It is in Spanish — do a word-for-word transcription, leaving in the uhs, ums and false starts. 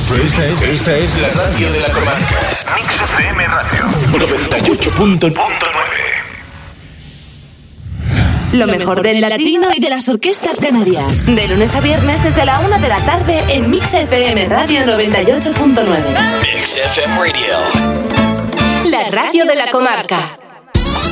Esta es, esta es la radio de la comarca. Mix F M Radio noventa y ocho punto nueve. Lo mejor del latino y de las orquestas canarias. De lunes a viernes desde la una de la tarde en Mix F M Radio noventa y ocho punto nueve. Mix F M Radio. La radio de la comarca.